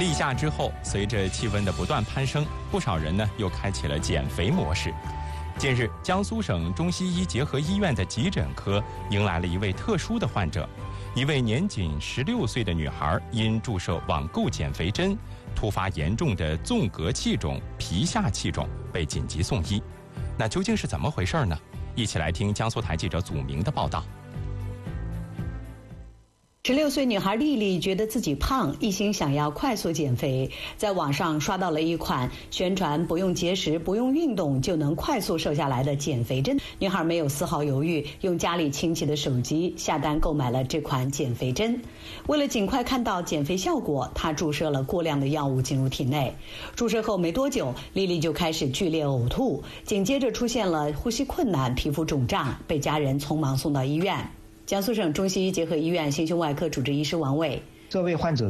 立夏之后，随着气温的不断攀升，不少人呢又开启了减肥模式。近日，江苏省中西医结合医院的急诊科迎来了一位特殊的患者，一位年仅16岁的女孩因注射网购减肥针，突发严重的纵隔气肿、皮下气肿，被紧急送医。那究竟是怎么回事呢？一起来听江苏台记者祖明的报道。 16岁女孩丽丽觉得自己胖，一心想要快速减肥，在网上刷到了一款宣传不用节食、不用运动就能快速瘦下来的减肥针。女孩没有丝毫犹豫，用家里亲戚的手机下单购买了这款减肥针。为了尽快看到减肥效果，她注射了过量的药物进入体内。注射后没多久，丽丽就开始剧烈呕吐，紧接着出现了呼吸困难、皮肤肿胀，被家人匆忙送到医院。江苏省中西医结合医院心胸外科主治医师王伟， 这位患者